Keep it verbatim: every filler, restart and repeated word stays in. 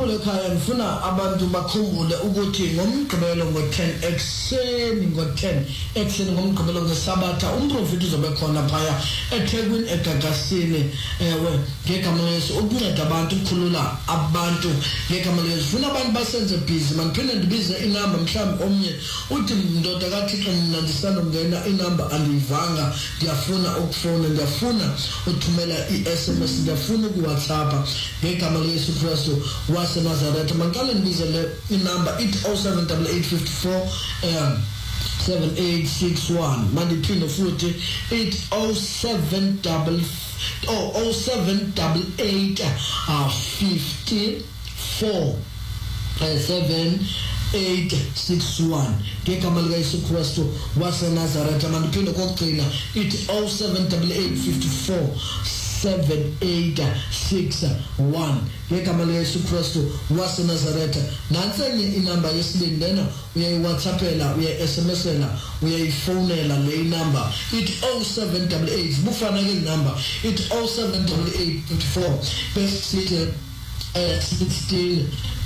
Umculo ekhaya ngifuna abantu bakhumbule ukuthi ngomgqibelo ngo-ten ekuseni ngo-ten ekuseni ngomgqibelo ngesabatha umprofeti uzobe khona phaya eThekwini eGagasini ewe ngegama leso ukunceda abantu ukukhulula abantu ngegama leso funa abantu basenze busy mangiphinde ndibize inamba mhlawumbe omnye uthi ndoda kaThixo mina ndisanda ngena inamba andiyivanga ndiyafuna ukufona ndiyafuna uthumela i-S M S ndiyafuna ukuWhatsApp ngegama leso Kristu waseNazaretha mangicale ndibize le inamba ithi oh seven eight eight five four um seven eight six one mandiphinde futhi eight oh seven double oh oh seven double eight uh fifty four uh, seven eight six one ngegama lika Yesu Kristu waseNazaretha mandiphinde kokugcina ithi oh seven eight eight five four seven eight six one ngegama lika Yesu Kristu waseNazaretha nansenye inamba yesibini lena uyayiWhatsAppela uyayi-SMSela uyayifonela le inamba ithi oh seven eight eight bufana ke inamba ithi oh seven eight eight five four best sixteen